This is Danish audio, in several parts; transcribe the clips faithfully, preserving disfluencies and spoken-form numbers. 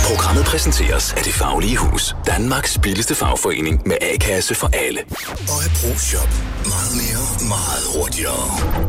Programmet præsenteres af Det Faglige Hus. Danmarks billigste fagforening med A-kasse for alle. Og af ProShop. Meget mere, meget hurtigere.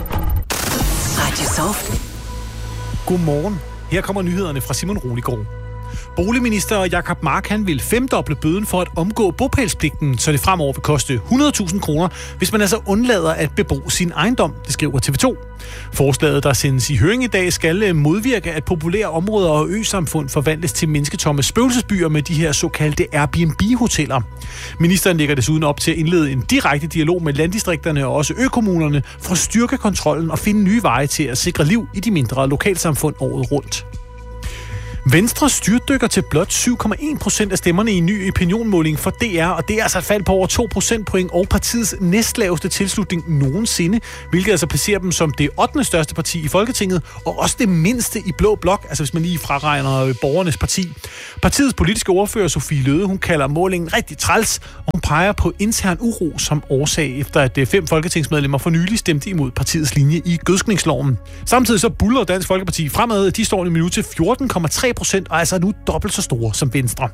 Radio Soft. Godmorgen. Her kommer nyhederne fra Simon Roligård. Boligminister Jacob Mark han vil femdoble bøden for at omgå bopælspligten, så det fremover vil koste hundrede tusind kroner, hvis man altså undlader at bebo sin ejendom, det skriver T V to. Forslaget, der sendes i høring i dag, skal modvirke, at populære områder og øsamfund forvandles til mennesketomme spøgelsesbyer med de her såkaldte Airbnb-hoteller. Ministeren lægger desuden op til at indlede en direkte dialog med landdistrikterne og også økommunerne for at styrke kontrollen og finde nye veje til at sikre liv i de mindre lokalsamfund året rundt. Venstre styrtdykker til blot syv komma en procent af stemmerne i en ny opinionmåling for D R, og det er altså et fald på over to procentpoint og partiets næstlaveste tilslutning nogensinde, hvilket altså placerer dem som det ottende største parti i Folketinget, og også det mindste i blå blok, altså hvis man lige fraregner Borgernes Parti. Partiets politiske ordfører, Sofie Løhde, hun kalder målingen rigtig træls, og hun peger på intern uro som årsag, efter at fem folketingsmedlemmer for nylig stemte imod partiets linje i gødskningsloven. Samtidig så buller Dansk Folkeparti fremad, de står i minut til fjorten komma tre procent, og altså nu dobbelt så store som Venstre.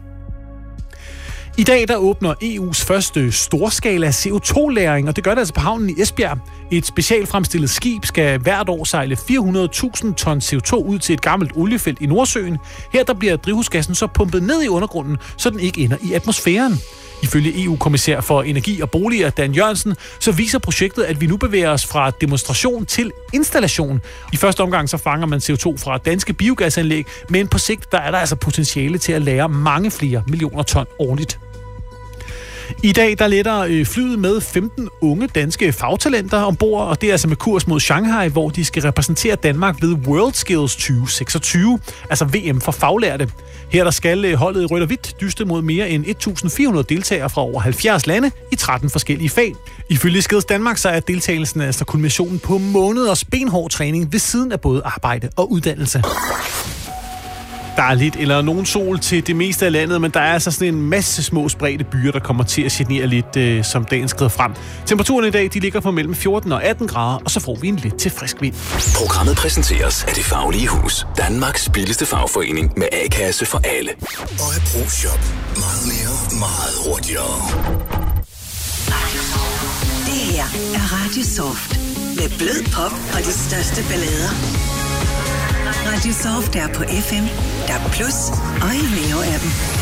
I dag der åbner E U's første storskala C O to lagring, og det gør det altså på havnen i Esbjerg. Et specialfremstillet skib skal hvert år sejle fire hundrede tusind ton C O to ud til et gammelt oliefelt i Nordsøen. Her der bliver drivhusgassen så pumpet ned i undergrunden, så den ikke ender i atmosfæren. Ifølge E U-kommissær for energi og boliger, Dan Jørgensen, så viser projektet, at vi nu bevæger os fra demonstration til installation. I første omgang så fanger man C O to fra danske biogasanlæg, men på sigt der er der altså potentiale til at lagre mange flere millioner ton årligt. I dag der letter flyet med femten unge danske fagtalenter ombord, og det er altså med kurs mod Shanghai, hvor de skal repræsentere Danmark ved WorldSkills tyve seksogtyve, altså V M for faglærte. Her der skal holdet i rødt og hvidt dyste mod mere end et tusind fire hundrede deltagere fra over halvfjerds lande i tretten forskellige fag. Ifølge Skills Danmark så er deltagelsen altså kulminationen på måneders benhård træning ved siden af både arbejde og uddannelse. Der er lidt eller nogen sol til det meste af landet, men der er altså sådan en masse små spredte byer, der kommer til at genere lidt, øh, som dagen skrider frem. Temperaturen i dag de ligger på mellem fjorten og atten grader, og så får vi en lidt til frisk vind. Programmet præsenteres af Det Faglige Hus. Danmarks billigste fagforening med A-kasse for alle. Og af ProShop. Meget mere, meget hurtigere. Det her er Radio Soft med blød pop og de største ballader. Radio Soft er på F M, D A B plus og i Veo-appen.